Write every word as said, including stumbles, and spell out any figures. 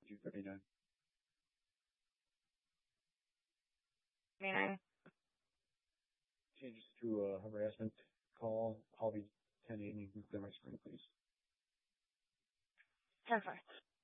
two thirty-nine. Nine. Changes to a harassment call. I'll be ten eighty. Clear my screen, please. Ten four.